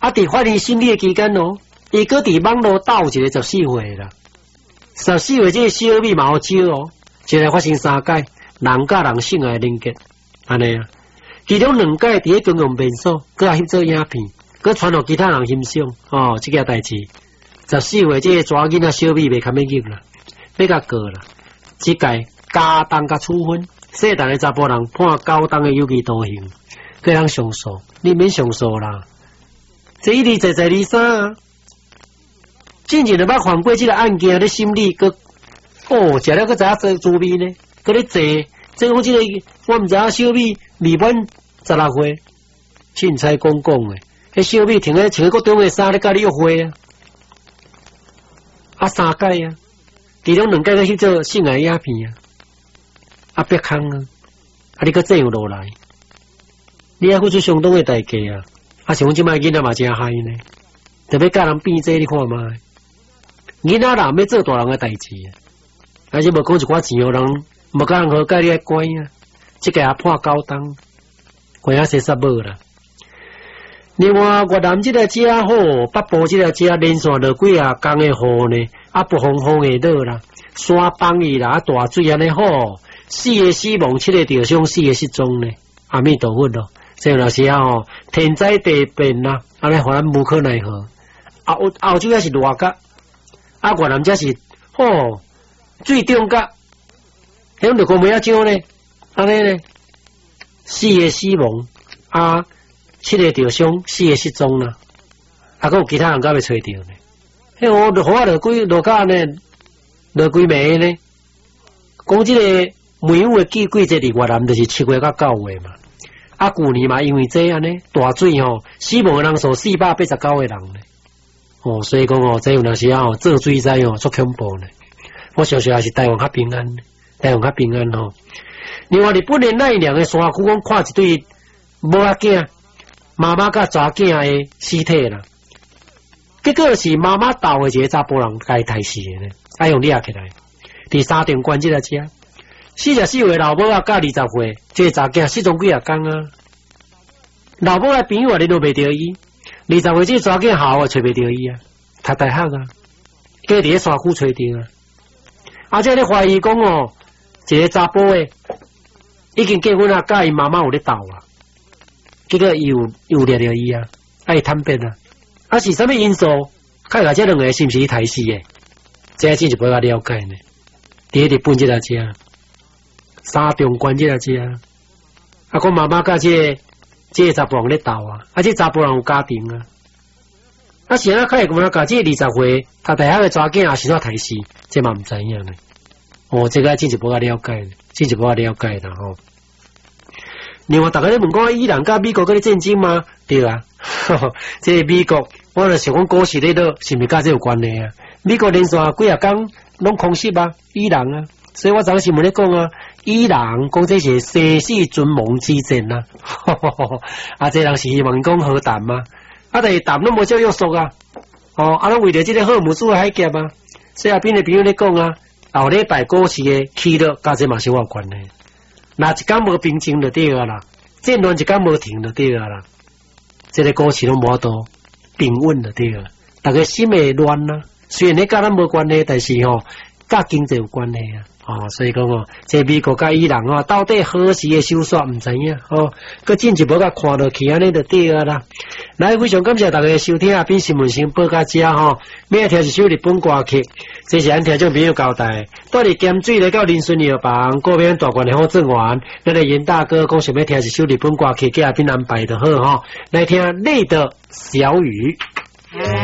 伫发现心理的期间哦，伊搁伫网络斗一个14岁啦。14岁这个小米嘛好少哦，一来发生3届人甲人性爱连结，安尼啊。其中2届伫公共便所，搁翕做影片，搁传互其他人欣赏哦。这件代志，14岁这个查囡仔小米袂堪要入啦，要甲过啦。这届加重甲处分，适当的查甫人判9重的有期徒刑，个人上诉，你免上诉啦。这一直在23啊，之前就捌犯过这个案件的心理，个哦，食了个知影做滋味呢，个咧坐，即讲这个我唔知影小米未满16岁，凊彩讲诶，迄小米停咧穿个中的衫咧，甲你约会啊，3届啊，其中2届去做性爱影片啊，别空啊，你个这样落来，你还付出相当的代价啊！像阮即摆囡仔嘛真害呢，特别教人变这你看嘛，囡仔人要做大人的代志啊，而且无讲一寡钱互人，无教人好教你爱乖啊，即个也判9重，关啊洗煞无啦。另外，越南这个遮好，北部这个遮连续落几啊工的雨呢，北风风会落啦，山崩伊啦，大水安尼好，4个死亡，7个受伤，4个失踪呢，阿弥陀佛咯。这有时啊天灾地变啦，安尼互咱无可奈何。澳洲也是热甲，越南则是最中甲，迄就讲咩啊少呢？安尼呢，4个死亡7个受伤，4个失踪啦，还有其他人敢要找着呢？迄我落雨落甲呢，落几暝呢？讲这个梅雨的季节伫越南就是7月到9月嘛。去年嘛，因为这安尼大水死亡的人数489个人呢。所以讲这有那时做水灾足恐怖呢。我想也是台湾较平安，另外，日本的奈良的山区讲看一对母仔妈妈甲查囝的尸体啦，结果是妈妈斗的一个查甫人甲伊杀死的呢，爱用掠起来，伫沙丁关这个遮。44岁老母甲20岁，这个查囝失踪几啊天啊？老母的朋友联络袂着伊，20岁这个查囝好找袂着伊啊，读大学啊，过伫山区找着啊。这咧怀疑讲一个查甫的已经结婚啊，甲伊妈妈有咧斗啊，结果又掠着伊啊，伊坦白啊，是啥物因素？看下这2个是毋是伊杀死的？这真是不甲了解呢。伫日本这个遮。沙中关这个遮，讲妈妈甲这个查甫人咧斗啊，这查甫人有家庭啊，是啊，较会讲甲这个20岁读大学的查囝也是怎杀死，这嘛毋知影呢。这个真是无甲了解呢，真是无甲了解啦吼。另外，大家咧问讲伊朗甲美国嗰啲战争吗？对啊，这美国我就想讲股市咧落，是毋是甲这有关系啊？美国连续几啊天拢空袭啊，伊朗啊。所以我昨新闻咧讲伊朗讲这是生死存亡之战这人是希望讲和谈嘛，但是谈拢无照约束啊，拢为了这个荷尔蒙珠海劫啊，所以边的朋友咧讲后礼拜股市的起落，甲这嘛是有关系。那一天无平静就对啦，战乱一天无停就对啦，这个股市拢无多平稳就对啦，大家心会乱啦。虽然咧甲咱无关系，但是甲经济有关系啊。所以讲这美国甲伊朗到底何时的收煞唔知影佮进一步甲看落去安尼就对啦。来，非常感谢大家收听边新闻先报到遮要听一首日本歌曲，这是咱听众朋友交代。带你咸水来到林顺药房，各边大罐的好正完，咱的严大哥讲想要听一首日本歌曲，给阿边安排就好来听泪的小雨。